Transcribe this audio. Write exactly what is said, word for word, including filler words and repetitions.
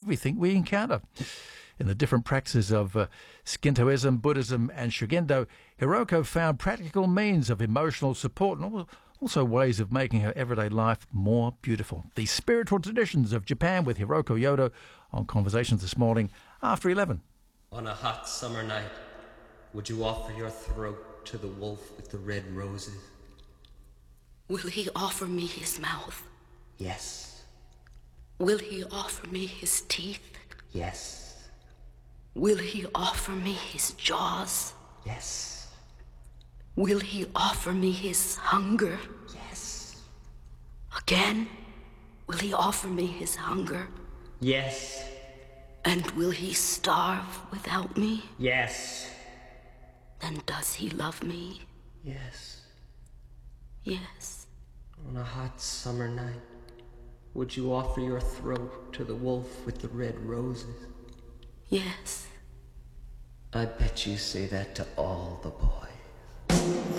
everything we encounter. In the different practices of uh, Shintoism, Buddhism and Shugendo, Hiroko found practical means of emotional support and also ways of making her everyday life more beautiful. The spiritual traditions of Japan with Hiroko Yodo on Conversations this morning after eleven. On a hot summer night, would you offer your throat to the wolf with the red roses? Will he offer me his mouth? Yes. Will he offer me his teeth? Yes. Will he offer me his jaws? Yes. Will he offer me his hunger? Yes. Again, will he offer me his hunger? Yes. And will he starve without me? Yes. Then does he love me? Yes. Yes. On a hot summer night, would you offer your throat to the wolf with the red roses? Yes. I bet you say that to all the boys.